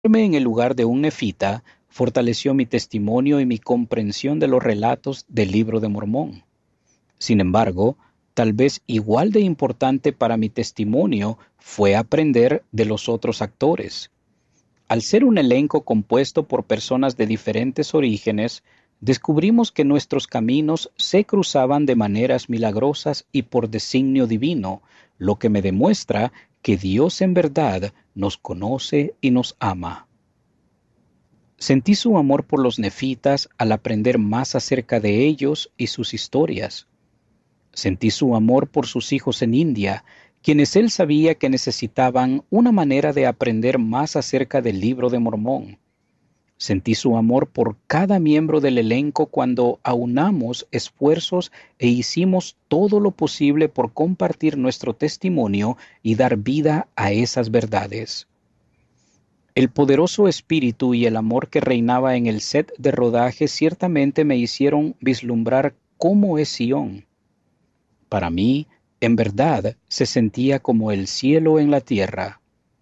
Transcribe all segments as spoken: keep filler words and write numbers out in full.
Ponerme en el lugar de un nefita fortaleció mi testimonio y mi comprensión de los relatos del Libro de Mormón. Sin embargo, tal vez igual de importante para mi testimonio fue aprender de los otros actores. Al ser un elenco compuesto por personas de diferentes orígenes, descubrimos que nuestros caminos se cruzaban de maneras milagrosas y por designio divino, lo que me demuestra que Dios en verdad nos conoce y nos ama. Sentí su amor por los nefitas al aprender más acerca de ellos y sus historias. Sentí su amor por sus hijos en India, quienes él sabía que necesitaban una manera de aprender más acerca del Libro de Mormón. Sentí su amor por cada miembro del elenco cuando aunamos esfuerzos e hicimos todo lo posible por compartir nuestro testimonio y dar vida a esas verdades. El poderoso espíritu y el amor que reinaba en el set de rodaje ciertamente me hicieron vislumbrar cómo es Sion. Para mí, en verdad, se sentía como el cielo en la tierra.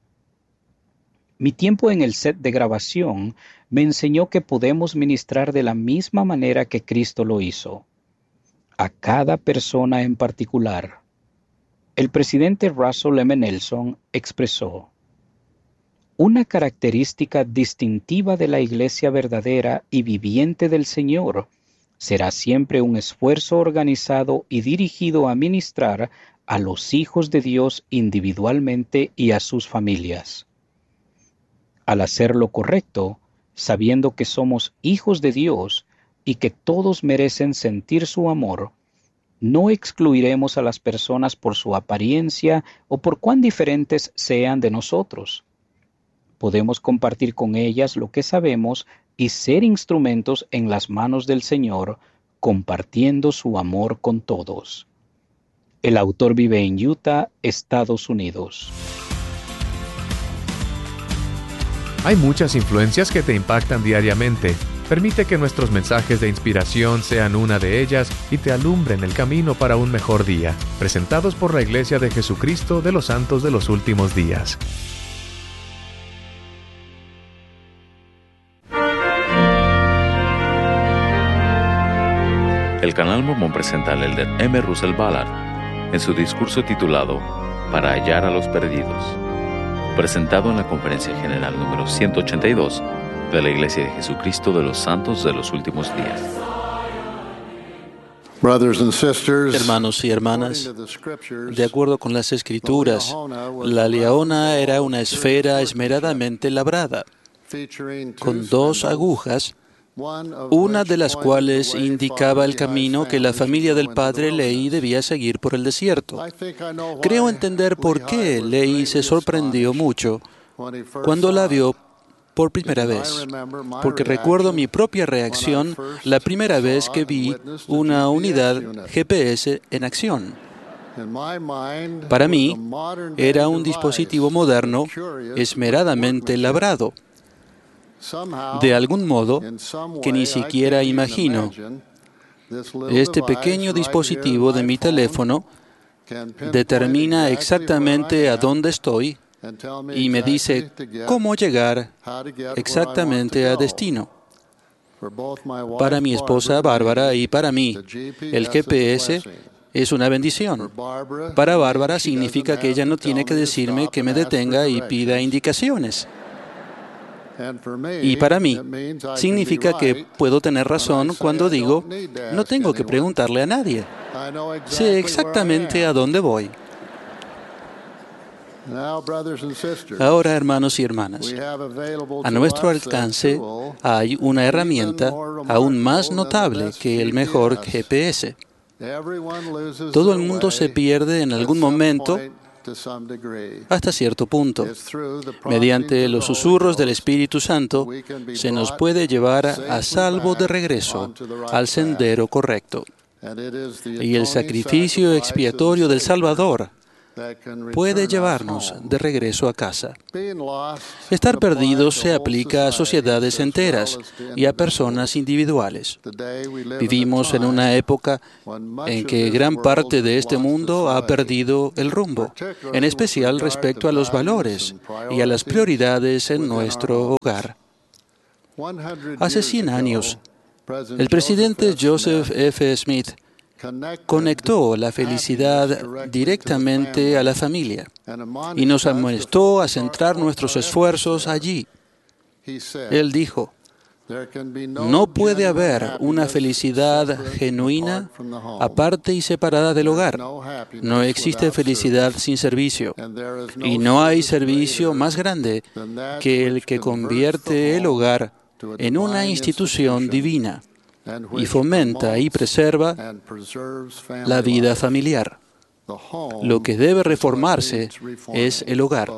Mi tiempo en el set de grabación me enseñó que podemos ministrar de la misma manera que Cristo lo hizo, a cada persona en particular. El presidente Russell M. Nelson expresó: una característica distintiva de la iglesia verdadera y viviente del Señor será siempre un esfuerzo organizado y dirigido a ministrar a los hijos de Dios individualmente y a sus familias. Al hacer lo correcto, sabiendo que somos hijos de Dios y que todos merecen sentir su amor, no excluiremos a las personas por su apariencia o por cuán diferentes sean de nosotros. Podemos compartir con ellas lo que sabemos y ser instrumentos en las manos del Señor, compartiendo su amor con todos. El autor vive en Utah, Estados Unidos. Hay muchas influencias que te impactan diariamente. Permite que nuestros mensajes de inspiración sean una de ellas y te alumbren el camino para un mejor día. Presentados por la Iglesia de Jesucristo de los Santos de los Últimos Días. El canal Mormón presenta al elder M. Russell Ballard en su discurso titulado Para hallar a los perdidos, presentado en la Conferencia General número ciento ochenta y dos de la Iglesia de Jesucristo de los Santos de los Últimos Días. Hermanos y hermanas, de acuerdo con las Escrituras, la leona era una esfera esmeradamente labrada, con dos agujas, una de las cuales indicaba el camino que la familia del padre Lehi debía seguir por el desierto. Creo entender por qué Lehi se sorprendió mucho cuando la vio por primera vez, porque recuerdo mi propia reacción la primera vez que vi una unidad G P S en acción. Para mí, era un dispositivo moderno, esmeradamente labrado. De algún modo, que ni siquiera imagino, este pequeño dispositivo de mi teléfono determina exactamente a dónde estoy y me dice cómo llegar exactamente a destino. Para mi esposa Bárbara y para mí, el G P S es una bendición. Para Bárbara significa que ella no tiene que decirme que me detenga y pida indicaciones. Y para mí, significa que puedo tener razón cuando digo, no tengo que preguntarle a nadie. Sé exactamente a dónde voy. Ahora, hermanos y hermanas, a nuestro alcance hay una herramienta aún más notable que el mejor G P S. Todo el mundo se pierde en algún momento hasta cierto punto. Mediante los susurros del Espíritu Santo, se nos puede llevar a salvo de regreso al sendero correcto. Y el sacrificio expiatorio del Salvador puede llevarnos de regreso a casa. Estar perdidos se aplica a sociedades enteras y a personas individuales. Vivimos en una época en que gran parte de este mundo ha perdido el rumbo, en especial respecto a los valores y a las prioridades en nuestro hogar. Hace cien años, el presidente Joseph F. Smith conectó la felicidad directamente a la familia y nos amonestó a centrar nuestros esfuerzos allí. Él dijo, no puede haber una felicidad genuina aparte y separada del hogar. No existe felicidad sin servicio. Y no hay servicio más grande que el que convierte el hogar en una institución divina y fomenta y preserva la vida familiar. Lo que debe reformarse es el hogar.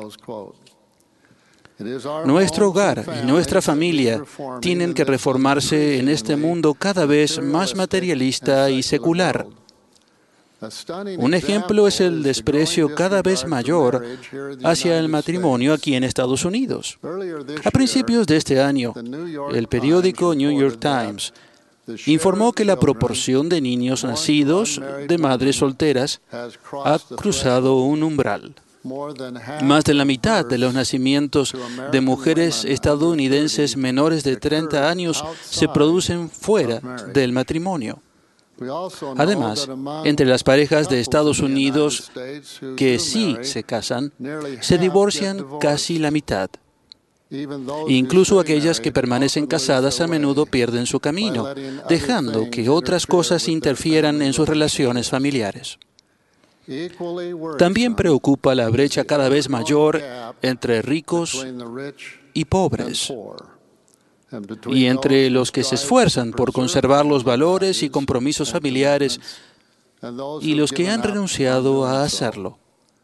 Nuestro hogar y nuestra familia tienen que reformarse en este mundo cada vez más materialista y secular. Un ejemplo es el desprecio cada vez mayor hacia el matrimonio aquí en Estados Unidos. A principios de este año, el periódico New York Times informó que la proporción de niños nacidos de madres solteras ha cruzado un umbral. Más de la mitad de los nacimientos de mujeres estadounidenses menores de treinta años se producen fuera del matrimonio. Además, entre las parejas de Estados Unidos que sí se casan, se divorcian casi la mitad. Incluso aquellas que permanecen casadas a menudo pierden su camino, dejando que otras cosas interfieran en sus relaciones familiares. También preocupa la brecha cada vez mayor entre ricos y pobres, y entre los que se esfuerzan por conservar los valores y compromisos familiares y los que han renunciado a hacerlo.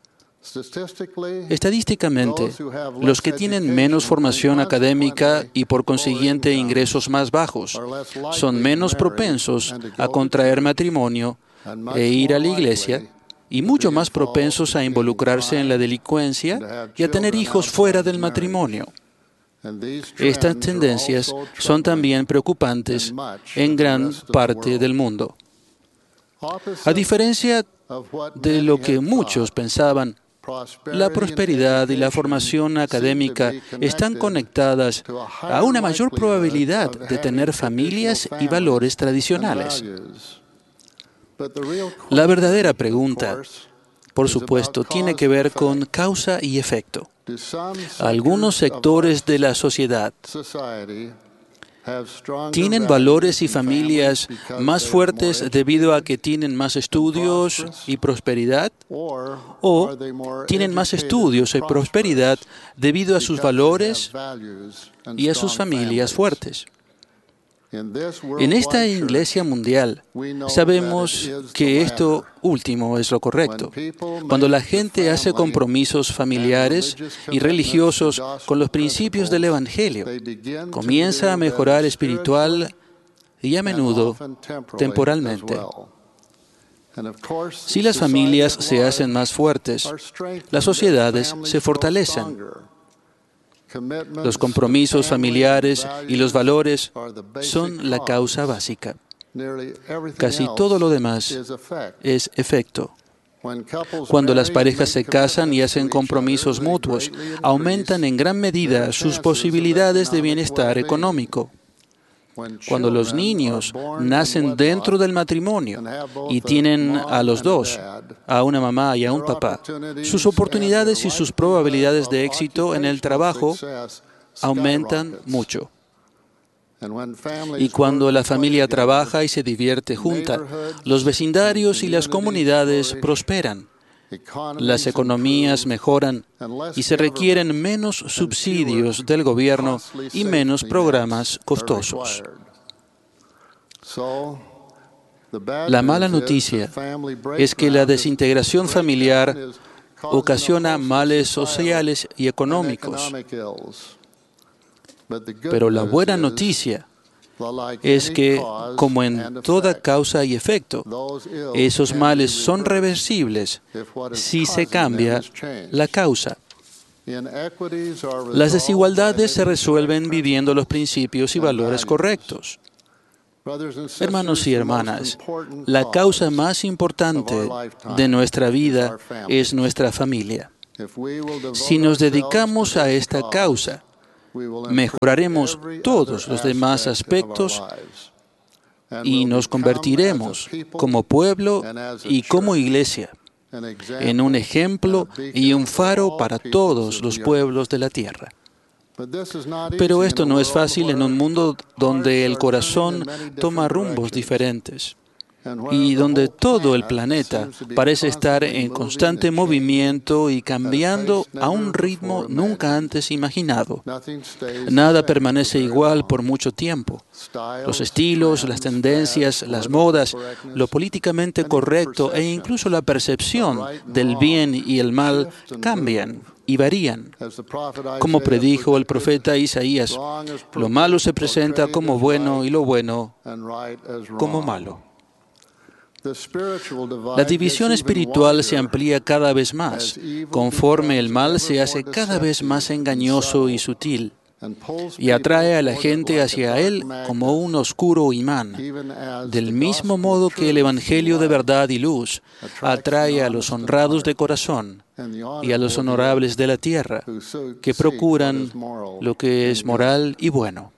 Estadísticamente, los que tienen menos formación académica y por consiguiente ingresos más bajos son menos propensos a contraer matrimonio e ir a la iglesia y mucho más propensos a involucrarse en la delincuencia y a tener hijos fuera del matrimonio. Estas tendencias son también preocupantes en gran parte del mundo. A diferencia de lo que muchos pensaban, la prosperidad y la formación académica están conectadas a una mayor probabilidad de tener familias y valores tradicionales. La verdadera pregunta, por supuesto, tiene que ver con causa y efecto. Algunos sectores de la sociedad tienen valores y familias más fuertes debido a que tienen más estudios y prosperidad, o tienen más estudios y prosperidad debido a sus valores y a sus familias fuertes. En esta Iglesia mundial sabemos que esto último es lo correcto. Cuando la gente hace compromisos familiares y religiosos con los principios del Evangelio, comienza a mejorar espiritual y a menudo temporalmente. Si las familias se hacen más fuertes, las sociedades se fortalecen. Los compromisos familiares y los valores son la causa básica. Casi todo lo demás es efecto. Cuando las parejas se casan y hacen compromisos mutuos, aumentan en gran medida sus posibilidades de bienestar económico. Cuando los niños nacen dentro del matrimonio y tienen a los dos, a una mamá y a un papá, sus oportunidades y sus probabilidades de éxito en el trabajo aumentan mucho. Y cuando la familia trabaja y se divierte junta, los vecindarios y las comunidades prosperan. Las economías mejoran y se requieren menos subsidios del gobierno y menos programas costosos. La mala noticia es que la desintegración familiar ocasiona males sociales y económicos. Pero la buena noticia es que, como en toda causa y efecto, esos males son reversibles si se cambia la causa. Las desigualdades se resuelven viviendo los principios y valores correctos. Hermanos y hermanas, la causa más importante de nuestra vida es nuestra familia. Si nos dedicamos a esta causa, mejoraremos todos los demás aspectos y nos convertiremos como pueblo y como iglesia en un ejemplo y un faro para todos los pueblos de la tierra. Pero esto no es fácil en un mundo donde el corazón toma rumbos diferentes y donde todo el planeta parece estar en constante movimiento y cambiando a un ritmo nunca antes imaginado. Nada permanece igual por mucho tiempo. Los estilos, las tendencias, las modas, lo políticamente correcto e incluso la percepción del bien y el mal cambian y varían. Como predijo el profeta Isaías, lo malo se presenta como bueno y lo bueno como malo. La división espiritual se amplía cada vez más, conforme el mal se hace cada vez más engañoso y sutil, y atrae a la gente hacia él como un oscuro imán, del mismo modo que el Evangelio de verdad y luz atrae a los honrados de corazón y a los honorables de la tierra, que procuran lo que es moral y bueno.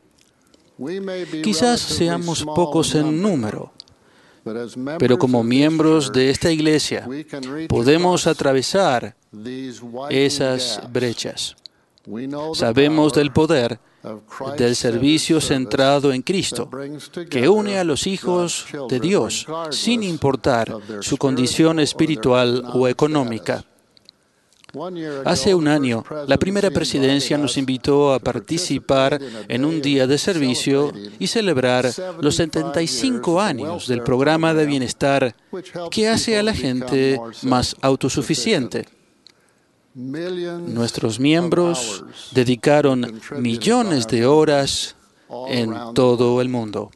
Quizás seamos pocos en número, pero como miembros de esta iglesia podemos atravesar esas brechas. Sabemos del poder del servicio centrado en Cristo, que une a los hijos de Dios sin importar su condición espiritual o económica. Hace un año, la primera presidencia nos invitó a participar en un día de servicio y celebrar los setenta y cinco años del programa de bienestar que hace a la gente más autosuficiente. Nuestros miembros dedicaron millones de horas en todo el mundo.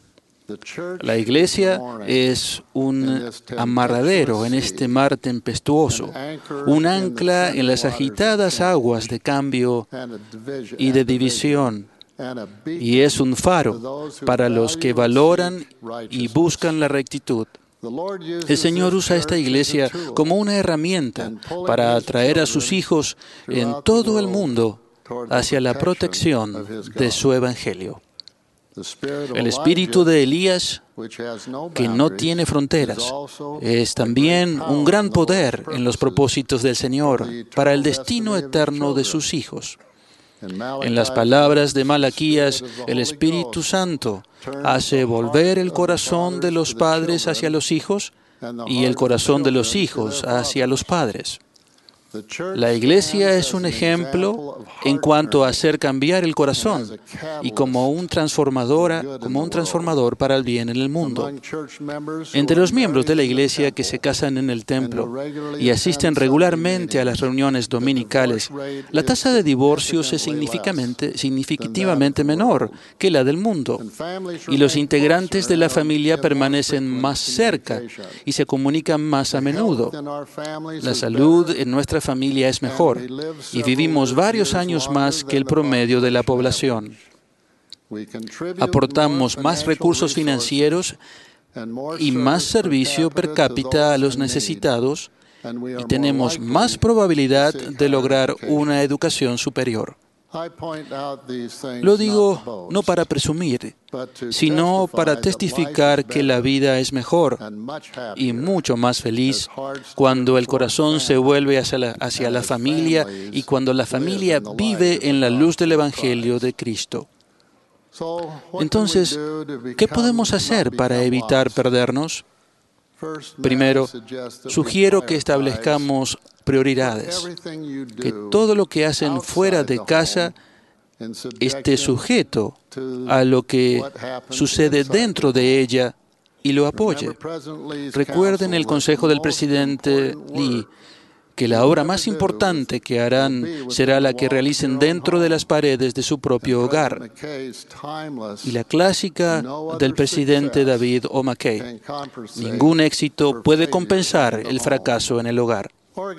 La iglesia es un amarradero en este mar tempestuoso, un ancla en las agitadas aguas de cambio y de división, y es un faro para los que valoran y buscan la rectitud. El Señor usa esta iglesia como una herramienta para atraer a sus hijos en todo el mundo hacia la protección de su evangelio. El espíritu de Elías, que no tiene fronteras, es también un gran poder en los propósitos del Señor para el destino eterno de sus hijos. En las palabras de Malaquías, el Espíritu Santo hace volver el corazón de los padres hacia los hijos y el corazón de los hijos hacia los padres. La iglesia es un ejemplo en cuanto a hacer cambiar el corazón y como un transformadora, como un transformador para el bien en el mundo. Entre los miembros de la iglesia que se casan en el templo y asisten regularmente a las reuniones dominicales, la tasa de divorcios es significativamente, significativamente menor que la del mundo, y los integrantes de la familia permanecen más cerca y se comunican más a menudo. La salud en nuestra familia es mejor y vivimos varios años más que el promedio de la población. Aportamos más recursos financieros y más servicio per cápita a los necesitados y tenemos más probabilidad de lograr una educación superior. Lo digo no para presumir, sino para testificar que la vida es mejor y mucho más feliz cuando el corazón se vuelve hacia la, hacia la familia y cuando la familia vive en la luz del Evangelio de Cristo. Entonces, ¿qué podemos hacer para evitar perdernos? Primero, sugiero que establezcamos prioridades, que todo lo que hacen fuera de casa esté sujeto a lo que sucede dentro de ella y lo apoye. Recuerden el consejo del presidente Lee. que la obra más importante que harán será la que realicen dentro de las paredes de su propio hogar. Y la clásica del presidente David O. McKay: ningún éxito puede compensar el fracaso en el hogar.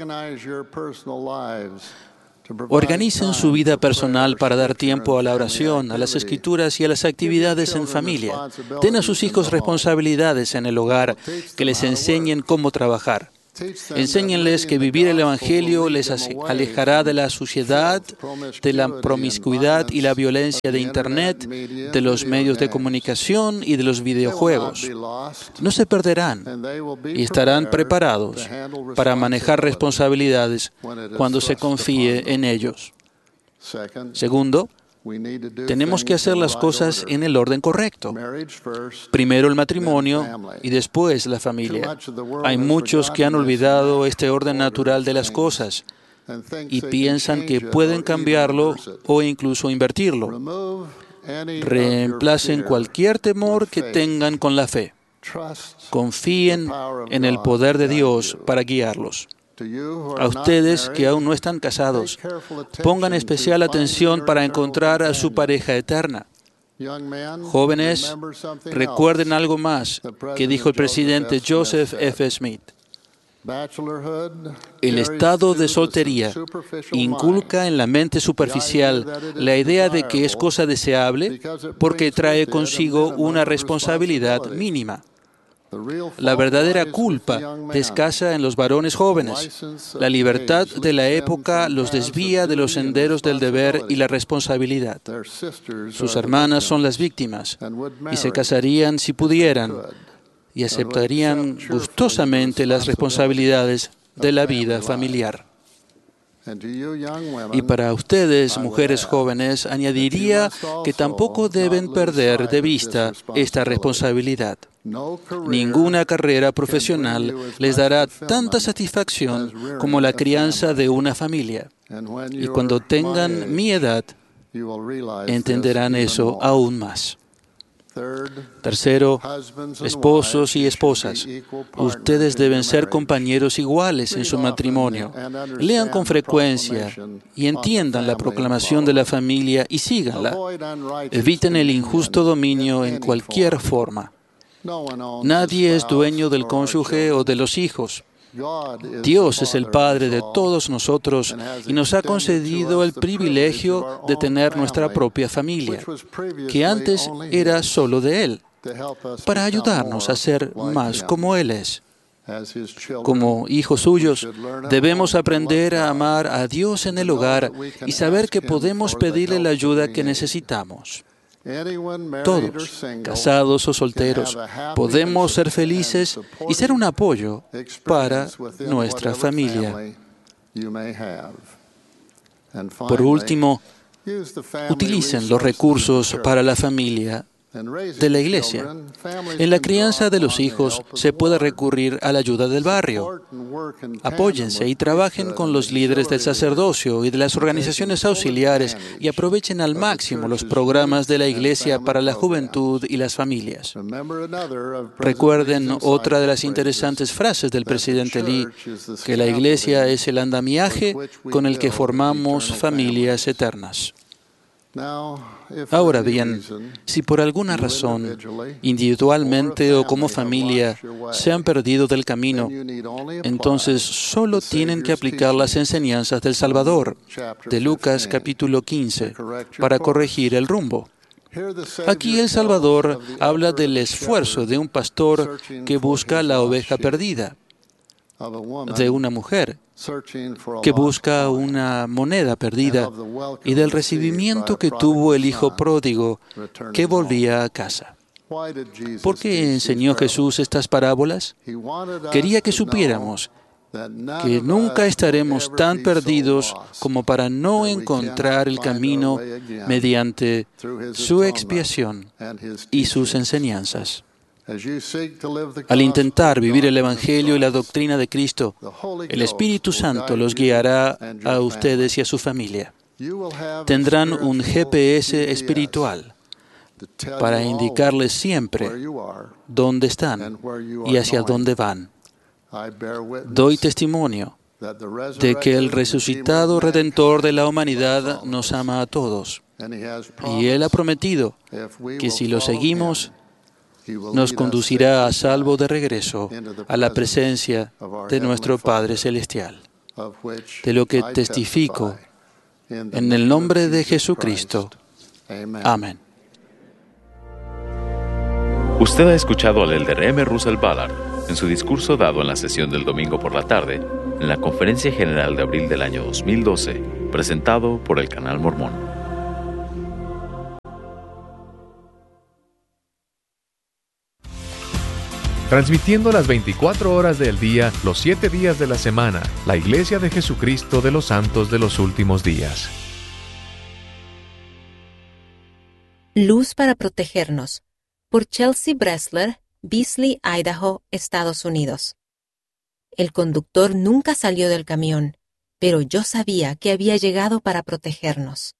Organicen su vida personal para dar tiempo a la oración, a las escrituras y a las actividades en familia. Den a sus hijos responsabilidades en el hogar que les enseñen cómo trabajar. Enséñenles que vivir el Evangelio les alejará de la suciedad, de la promiscuidad y la violencia de Internet, de los medios de comunicación y de los videojuegos. No se perderán y estarán preparados para manejar responsabilidades cuando se confíe en ellos. Segundo, tenemos que hacer las cosas en el orden correcto. Primero el matrimonio y después la familia. Hay muchos que han olvidado este orden natural de las cosas y piensan que pueden cambiarlo o incluso invertirlo. Reemplacen cualquier temor que tengan con la fe. Confíen en el poder de Dios para guiarlos. A ustedes que aún no están casados, pongan especial atención para encontrar a su pareja eterna. Jóvenes, recuerden algo más que dijo el presidente Joseph F. Smith. El estado de soltería inculca en la mente superficial la idea de que es cosa deseable porque trae consigo una responsabilidad mínima. La verdadera culpa descansa en los varones jóvenes. La libertad de la época los desvía de los senderos del deber y la responsabilidad. Sus hermanas son las víctimas y se casarían si pudieran y aceptarían gustosamente las responsabilidades de la vida familiar. Y para ustedes, mujeres jóvenes, añadiría que tampoco deben perder de vista esta responsabilidad. Ninguna carrera profesional les dará tanta satisfacción como la crianza de una familia. Y cuando tengan mi edad, entenderán eso aún más. Tercero, esposos y esposas, ustedes deben ser compañeros iguales en su matrimonio. Lean con frecuencia y entiendan la proclamación de la familia y síganla. Eviten el injusto dominio en cualquier forma. Nadie es dueño del cónyuge o de los hijos. Dios es el Padre de todos nosotros y nos ha concedido el privilegio de tener nuestra propia familia, que antes era solo de Él, para ayudarnos a ser más como Él es. Como hijos suyos, debemos aprender a amar a Dios en el hogar y saber que podemos pedirle la ayuda que necesitamos. Todos, casados o solteros, podemos ser felices y ser un apoyo para nuestra familia. Por último, utilicen los recursos para la familia de la iglesia. En la crianza de los hijos se puede recurrir a la ayuda del barrio. Apóyense y trabajen con los líderes del sacerdocio y de las organizaciones auxiliares y aprovechen al máximo los programas de la iglesia para la juventud y las familias. Recuerden otra de las interesantes frases del presidente Lee, que la iglesia es el andamiaje con el que formamos familias eternas. Ahora bien, si por alguna razón, individualmente o como familia, se han perdido del camino, entonces solo tienen que aplicar las enseñanzas del Salvador, de Lucas capítulo quince, para corregir el rumbo. Aquí el Salvador habla del esfuerzo de un pastor que busca la oveja perdida, de una mujer que busca una moneda perdida y del recibimiento que tuvo el hijo pródigo que volvía a casa. ¿Por qué enseñó Jesús estas parábolas? Quería que supiéramos que nunca estaremos tan perdidos como para no encontrar el camino mediante su expiación y sus enseñanzas. Al intentar vivir el Evangelio y la doctrina de Cristo, el Espíritu Santo los guiará a ustedes y a su familia. Tendrán un G P S espiritual para indicarles siempre dónde están y hacia dónde van. Doy testimonio de que el resucitado Redentor de la humanidad nos ama a todos. Y Él ha prometido que si lo seguimos, nos conducirá a salvo de regreso a la presencia de nuestro Padre Celestial, de lo que testifico en el nombre de Jesucristo. Amén. Usted ha escuchado al elder M. Russell Ballard en su discurso dado en la sesión del domingo por la tarde en la Conferencia General de abril del año dos mil doce, presentado por el Canal Mormón. Transmitiendo las veinticuatro horas del día, los siete días de la semana, la Iglesia de Jesucristo de los Santos de los Últimos Días. Luz para protegernos, por Chelsea Bressler, Beasley, Idaho, Estados Unidos. El conductor nunca salió del camión, pero yo sabía que había llegado para protegernos.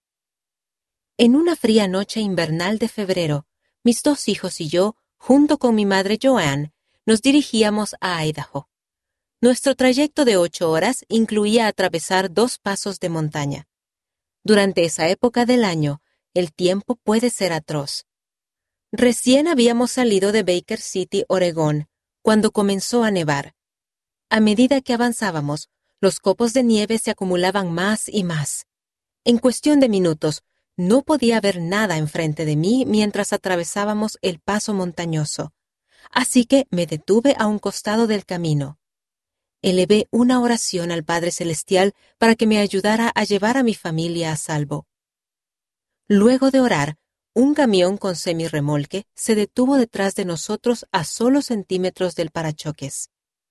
En una fría noche invernal de febrero, mis dos hijos y yo, junto con mi madre Joanne, nos dirigíamos a Idaho. Nuestro trayecto de ocho horas incluía atravesar dos pasos de montaña. Durante esa época del año, el tiempo puede ser atroz. Recién habíamos salido de Baker City, Oregón, cuando comenzó a nevar. A medida que avanzábamos, los copos de nieve se acumulaban más y más. En cuestión de minutos, no podía ver nada enfrente de mí mientras atravesábamos el paso montañoso. Así que me detuve a un costado del camino. Elevé una oración al Padre Celestial para que me ayudara a llevar a mi familia a salvo. Luego de orar, un camión con semirremolque se detuvo detrás de nosotros a solo centímetros del parachoques.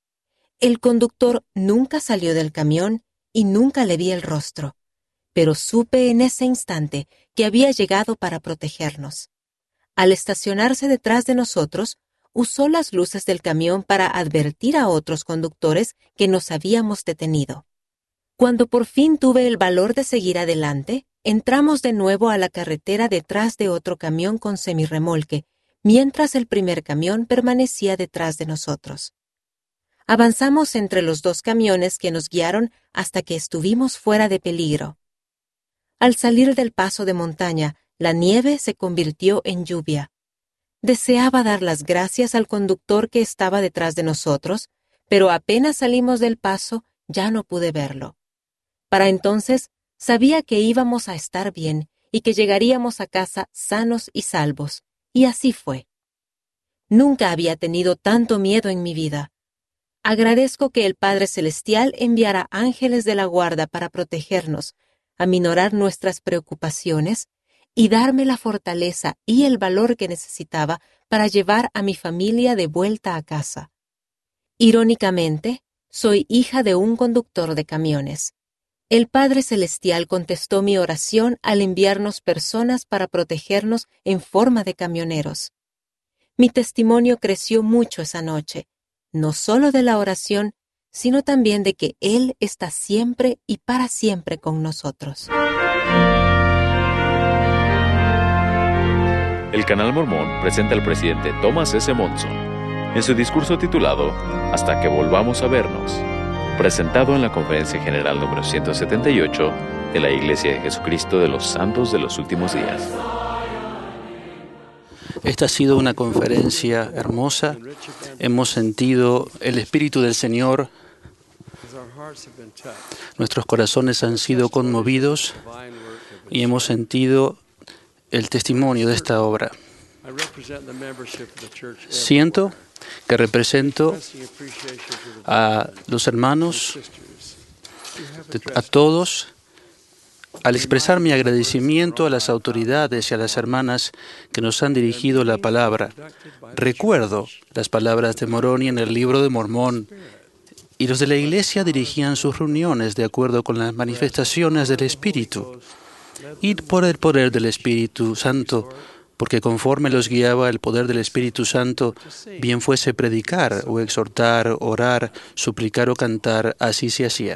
El conductor nunca salió del camión y nunca le vi el rostro, pero supe en ese instante que había llegado para protegernos. Al estacionarse detrás de nosotros, usó las luces del camión para advertir a otros conductores que nos habíamos detenido. Cuando por fin tuve el valor de seguir adelante, entramos de nuevo a la carretera detrás de otro camión con semirremolque, mientras el primer camión permanecía detrás de nosotros. Avanzamos entre los dos camiones que nos guiaron hasta que estuvimos fuera de peligro. Al salir del paso de montaña, la nieve se convirtió en lluvia. Deseaba dar las gracias al conductor que estaba detrás de nosotros, pero apenas salimos del paso ya no pude verlo. Para entonces, sabía que íbamos a estar bien y que llegaríamos a casa sanos y salvos, y así fue. Nunca había tenido tanto miedo en mi vida. Agradezco que el Padre Celestial enviara ángeles de la guarda para protegernos, aminorar nuestras preocupaciones y darme la fortaleza y el valor que necesitaba para llevar a mi familia de vuelta a casa. Irónicamente, soy hija de un conductor de camiones. El Padre Celestial contestó mi oración al enviarnos personas para protegernos en forma de camioneros. Mi testimonio creció mucho esa noche, no solo de la oración, sino también de que Él está siempre y para siempre con nosotros. El Canal Mormón presenta al presidente Thomas S. Monson en su discurso titulado Hasta que volvamos a vernos, presentado en la Conferencia General número ciento setenta y ocho de la Iglesia de Jesucristo de los Santos de los Últimos Días. Esta ha sido una conferencia hermosa. Hemos sentido el Espíritu del Señor. Nuestros corazones han sido conmovidos y hemos sentido el testimonio de esta obra. Siento que represento a los hermanos, a todos, al expresar mi agradecimiento a las autoridades y a las hermanas que nos han dirigido la palabra. Recuerdo las palabras de Moroni en el libro de Mormón, y los de la iglesia dirigían sus reuniones de acuerdo con las manifestaciones del Espíritu y por el poder del Espíritu Santo, porque conforme los guiaba el poder del Espíritu Santo, bien fuese predicar o exhortar, orar, suplicar o cantar, así se hacía.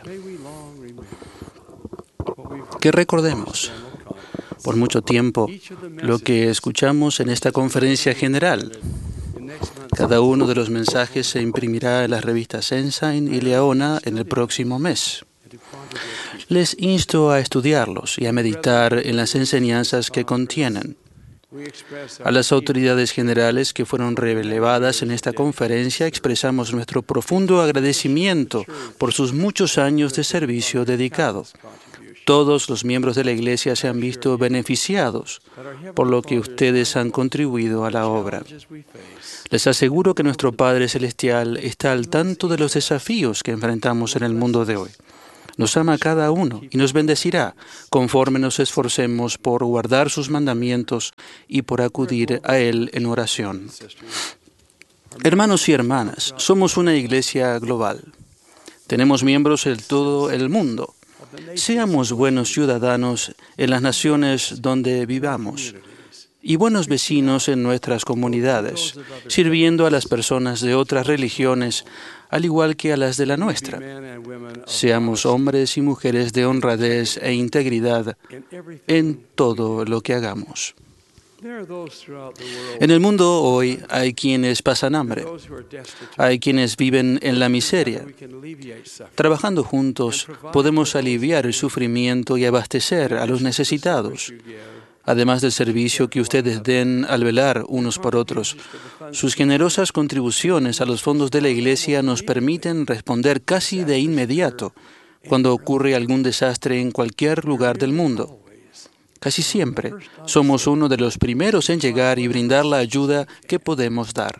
Que recordemos por mucho tiempo lo que escuchamos en esta conferencia general. Cada uno de los mensajes se imprimirá en las revistas Ensign y Leona en el próximo mes. Les insto a estudiarlos y a meditar en las enseñanzas que contienen. A las autoridades generales que fueron relevadas en esta conferencia expresamos nuestro profundo agradecimiento por sus muchos años de servicio dedicado. Todos los miembros de la Iglesia se han visto beneficiados por lo que ustedes han contribuido a la obra. Les aseguro que nuestro Padre Celestial está al tanto de los desafíos que enfrentamos en el mundo de hoy. Nos ama a cada uno y nos bendecirá conforme nos esforcemos por guardar sus mandamientos y por acudir a Él en oración. Hermanos y hermanas, somos una iglesia global. Tenemos miembros en todo el mundo. Seamos buenos ciudadanos en las naciones donde vivamos y buenos vecinos en nuestras comunidades, sirviendo a las personas de otras religiones, al igual que a las de la nuestra. Seamos hombres y mujeres de honradez e integridad en todo lo que hagamos. En el mundo hoy hay quienes pasan hambre, hay quienes viven en la miseria. Trabajando juntos podemos aliviar el sufrimiento y abastecer a los necesitados. Además del servicio que ustedes den al velar unos por otros, sus generosas contribuciones a los fondos de la Iglesia nos permiten responder casi de inmediato cuando ocurre algún desastre en cualquier lugar del mundo. Casi siempre somos uno de los primeros en llegar y brindar la ayuda que podemos dar.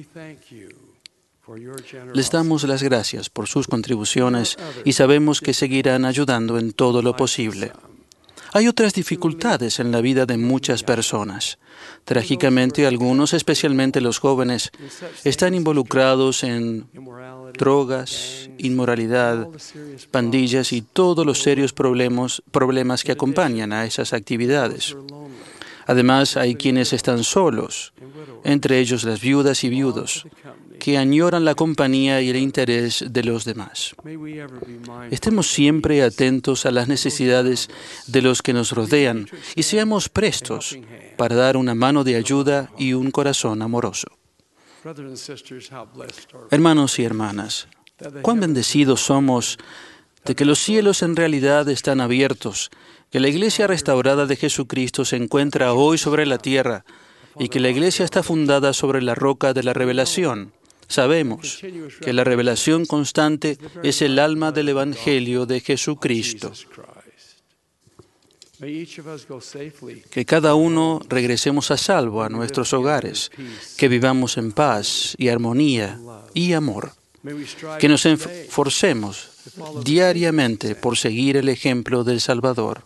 Les damos las gracias por sus contribuciones y sabemos que seguirán ayudando en todo lo posible. Hay otras dificultades en la vida de muchas personas. Trágicamente, algunos, especialmente los jóvenes, están involucrados en drogas, inmoralidad, pandillas y todos los serios problemas, problemas que acompañan a esas actividades. Además, hay quienes están solos, entre ellos las viudas y viudos, que añoran la compañía y el interés de los demás. Estemos siempre atentos a las necesidades de los que nos rodean y seamos prestos para dar una mano de ayuda y un corazón amoroso. Hermanos y hermanas, cuán bendecidos somos de que los cielos en realidad están abiertos, que la Iglesia restaurada de Jesucristo se encuentra hoy sobre la tierra y que la Iglesia está fundada sobre la roca de la revelación. Sabemos que la revelación constante es el alma del Evangelio de Jesucristo. Que cada uno regresemos a salvo a nuestros hogares, que vivamos en paz y armonía y amor. Que nos esforcemos diariamente por seguir el ejemplo del Salvador.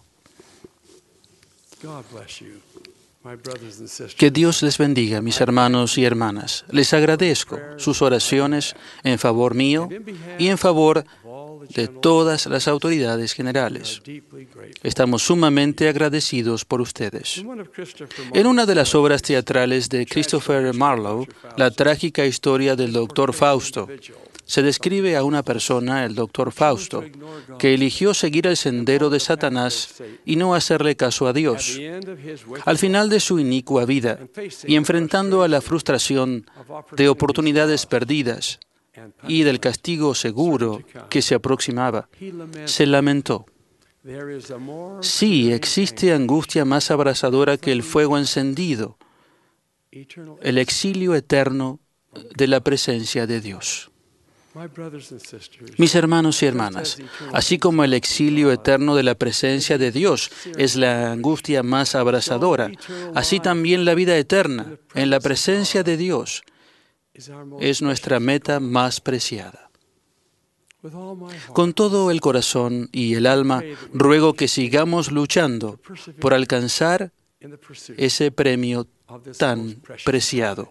Que Dios les bendiga, mis hermanos y hermanas. Les agradezco sus oraciones en favor mío y en favor de todas las autoridades generales. Estamos sumamente agradecidos por ustedes. En una de las obras teatrales de Christopher Marlowe, La trágica historia del doctor Fausto, se describe a una persona, el doctor Fausto, que eligió seguir el sendero de Satanás y no hacerle caso a Dios. Al final de su inicua vida y enfrentando a la frustración de oportunidades perdidas y del castigo seguro que se aproximaba, se lamentó. Sí, existe angustia más abrasadora que el fuego encendido, el exilio eterno de la presencia de Dios. Mis hermanos y hermanas, así como el exilio eterno de la presencia de Dios es la angustia más abrasadora, así también la vida eterna en la presencia de Dios es nuestra meta más preciada. Con todo el corazón y el alma, ruego que sigamos luchando por alcanzar ese premio tan preciado.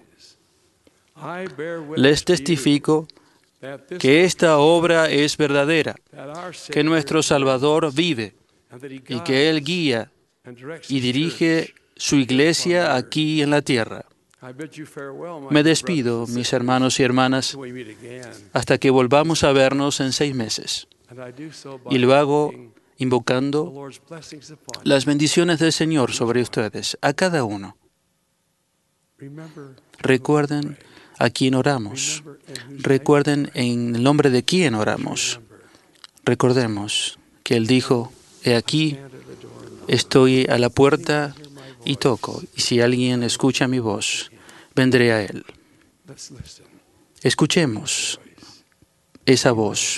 Les testifico que esta obra es verdadera, que nuestro Salvador vive y que Él guía y dirige su iglesia aquí en la tierra. Me despido, mis hermanos y hermanas, hasta que volvamos a vernos en seis meses. Y lo hago invocando las bendiciones del Señor sobre ustedes, a cada uno. Recuerden a quién oramos. Recuerden en el nombre de quién oramos. Recordemos que Él dijo, he aquí, estoy a la puerta y toco, y si alguien escucha mi voz, vendré a Él. Escuchemos esa voz.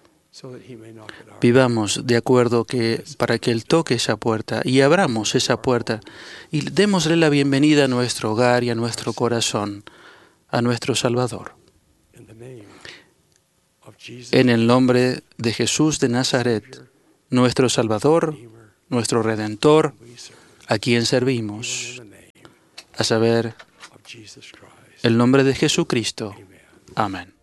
Vivamos de acuerdo que para que Él toque esa puerta y abramos esa puerta y démosle la bienvenida a nuestro hogar y a nuestro corazón, a nuestro Salvador. En el nombre de Jesús de Nazaret, nuestro Salvador, nuestro Redentor, a quien servimos, a saber, el nombre de Jesucristo. Amén.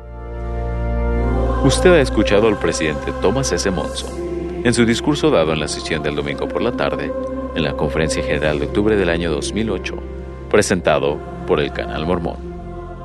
Usted ha escuchado al presidente Thomas S. Monson en su discurso dado en la sesión del domingo por la tarde en la Conferencia General de octubre del año dos mil ocho, presentado por el Canal Mormón.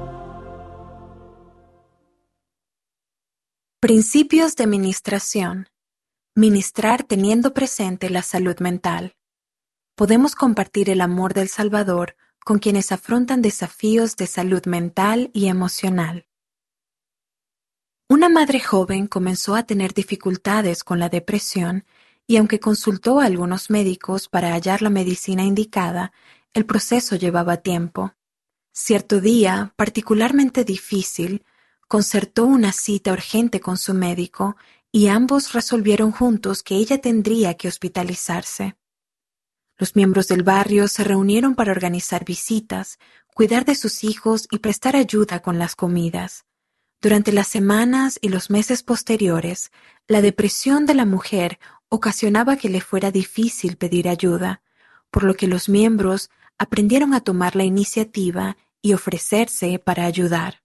Principios de ministración. Ministrar teniendo presente la salud mental. Podemos compartir el amor del Salvador con quienes afrontan desafíos de salud mental y emocional. Una madre joven comenzó a tener dificultades con la depresión y aunque consultó a algunos médicos para hallar la medicina indicada, el proceso llevaba tiempo. Cierto día, particularmente difícil, concertó una cita urgente con su médico y ambos resolvieron juntos que ella tendría que hospitalizarse. Los miembros del barrio se reunieron para organizar visitas, cuidar de sus hijos y prestar ayuda con las comidas. Durante las semanas y los meses posteriores, la depresión de la mujer ocasionaba que le fuera difícil pedir ayuda, por lo que los miembros aprendieron a tomar la iniciativa y ofrecerse para ayudar.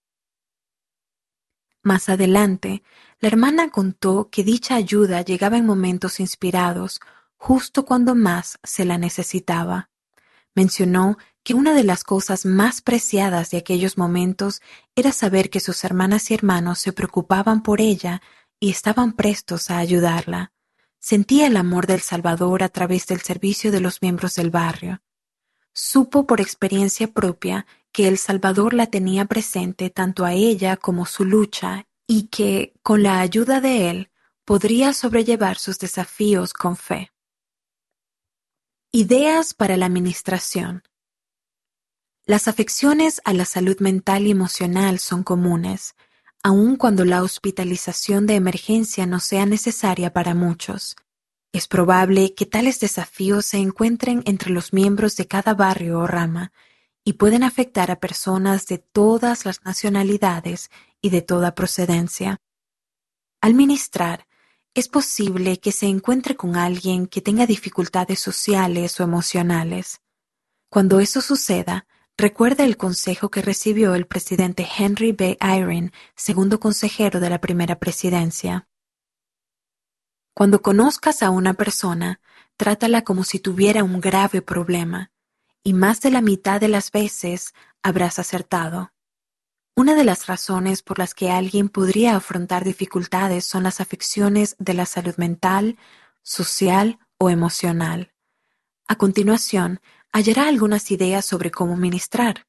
Más adelante, la hermana contó que dicha ayuda llegaba en momentos inspirados, justo cuando más se la necesitaba. Mencionó que una de las cosas más preciadas de aquellos momentos era saber que sus hermanas y hermanos se preocupaban por ella y estaban prestos a ayudarla. Sentía el amor del Salvador a través del servicio de los miembros del barrio. Supo por experiencia propia que el Salvador la tenía presente tanto a ella como su lucha y que, con la ayuda de Él, podría sobrellevar sus desafíos con fe. Ideas para la administración. Las afecciones a la salud mental y emocional son comunes, aun cuando la hospitalización de emergencia no sea necesaria para muchos. Es probable que tales desafíos se encuentren entre los miembros de cada barrio o rama y pueden afectar a personas de todas las nacionalidades y de toda procedencia. Al ministrar, es posible que se encuentre con alguien que tenga dificultades sociales o emocionales. Cuando eso suceda, recuerda el consejo que recibió el presidente Henry B. Eyring, segundo consejero de la primera presidencia. Cuando conozcas a una persona, trátala como si tuviera un grave problema, y más de la mitad de las veces habrás acertado. Una de las razones por las que alguien podría afrontar dificultades son las afecciones de la salud mental, social o emocional. A continuación, hallará algunas ideas sobre cómo ministrar.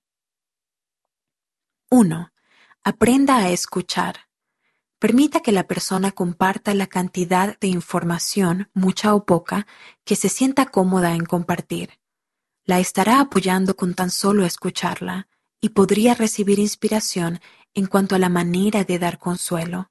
uno. Aprenda a escuchar. Permita que la persona comparta la cantidad de información, mucha o poca, que se sienta cómoda en compartir. La estará apoyando con tan solo escucharla y podría recibir inspiración en cuanto a la manera de dar consuelo.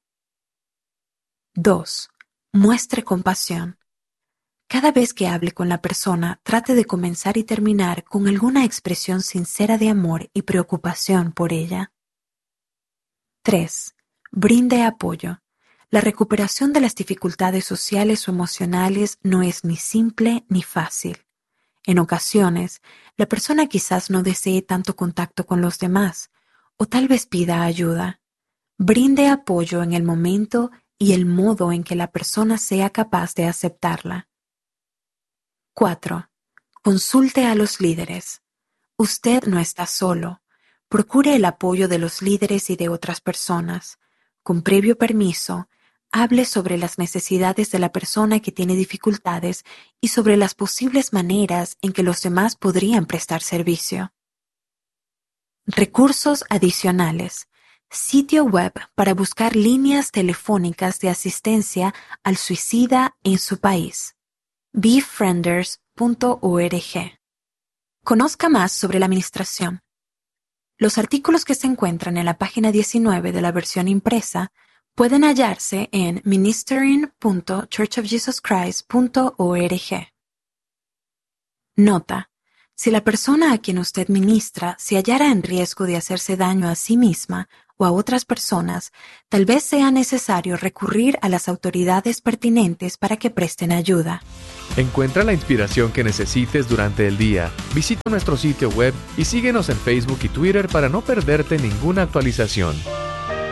dos. Muestre compasión. Cada vez que hable con la persona, trate de comenzar y terminar con alguna expresión sincera de amor y preocupación por ella. tres. Brinde apoyo. La recuperación de las dificultades sociales o emocionales no es ni simple ni fácil. En ocasiones, la persona quizás no desee tanto contacto con los demás, o tal vez pida ayuda. Brinde apoyo en el momento y el modo en que la persona sea capaz de aceptarla. cuatro. Consulte a los líderes. Usted no está solo. Procure el apoyo de los líderes y de otras personas. Con previo permiso, hable sobre las necesidades de la persona que tiene dificultades y sobre las posibles maneras en que los demás podrían prestar servicio. Recursos adicionales. Sitio web para buscar líneas telefónicas de asistencia al suicida en su país. befrienders punto org. Conozca más sobre la administración. Los artículos que se encuentran en la página diecinueve de la versión impresa pueden hallarse en ministering punto church of jesus christ punto org. Nota: si la persona a quien usted ministra se hallara en riesgo de hacerse daño a sí misma o a otras personas, tal vez sea necesario recurrir a las autoridades pertinentes para que presten ayuda. Encuentra la inspiración que necesites durante el día. Visita nuestro sitio web y síguenos en Facebook y Twitter para no perderte ninguna actualización.